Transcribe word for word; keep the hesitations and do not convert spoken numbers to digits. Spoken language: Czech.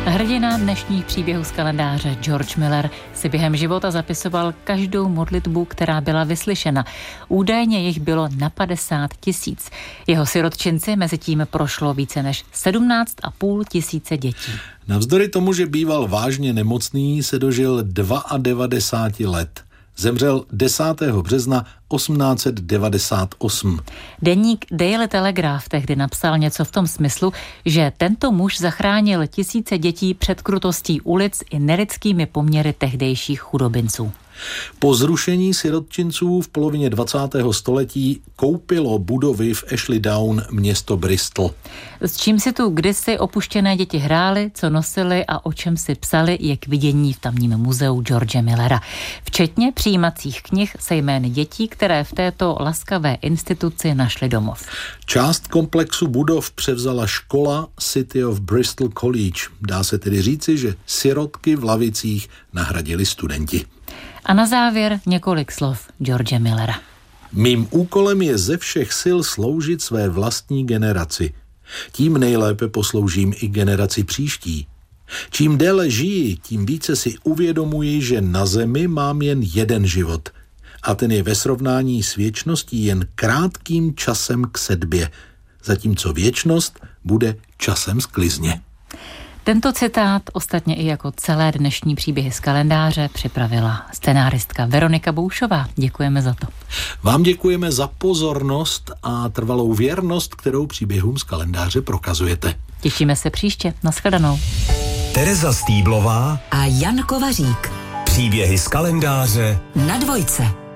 Hrdina dnešních příběhů z kalendáře George Miller si během života zapisoval každou modlitbu, která byla vyslyšena. Údajně jich bylo na padesát tisíc. Jeho sirotčinci mezi tím prošlo více než sedmnáct a půl tisíce dětí. Navzdory tomu, že býval vážně nemocný, se dožil devadesát dva let. Zemřel desátého března osmnáct set devadesát osm. Deník Daily Telegraph tehdy napsal něco v tom smyslu, že tento muž zachránil tisíce dětí před krutostí ulic i nelidskými poměry tehdejších chudobinců. Po zrušení sirotčinců v polovině dvacátého století koupilo budovy v Ashley Down město Bristol. S čím si tu kdysi opuštěné děti hrály, co nosili a o čem si psali, je k vidění v tamním muzeu George Millera. Včetně přijímacích knih se jmény dětí, které v této laskavé instituci našly domov. Část komplexu budov převzala škola City of Bristol College. Dá se tedy říci, že sirotky v lavicích nahradili studenti. A na závěr několik slov George Millera. Mým úkolem je ze všech sil sloužit své vlastní generaci. Tím nejlépe posloužím i generaci příští. Čím déle žiji, tím více si uvědomuji, že na zemi mám jen jeden život. A ten je ve srovnání s věčností jen krátkým časem k sedbě. Zatímco věčnost bude časem sklizně. Tento citát, ostatně i jako celé dnešní příběhy z kalendáře, připravila scenáristka Veronika Boušová. Děkujeme za to. Vám děkujeme za pozornost a trvalou věrnost, kterou příběhům z kalendáře prokazujete. Těšíme se příště. Nashledanou. Tereza Stýblová a Jan Kovařík. Příběhy z kalendáře na Dvojce.